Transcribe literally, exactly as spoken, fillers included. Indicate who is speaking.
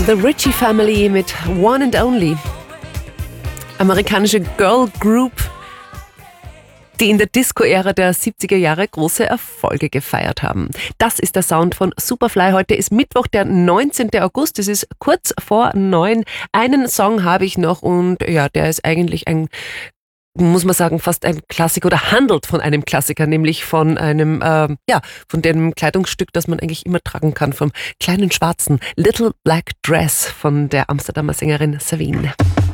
Speaker 1: The Ritchie Family mit One and Only. Amerikanische Girl Group, die in der Disco-Ära der siebziger Jahre große Erfolge gefeiert haben. Das ist der Sound von Superfly. Heute ist Mittwoch, der neunzehnten August. Es ist kurz vor neun. Einen Song habe ich noch und ja, der ist eigentlich ein, muss man sagen, fast ein Klassiker oder handelt von einem Klassiker, nämlich von einem, äh, ja, von dem Kleidungsstück, das man eigentlich immer tragen kann, vom kleinen schwarzen Little Black Dress von der Amsterdamer Sängerin Savine.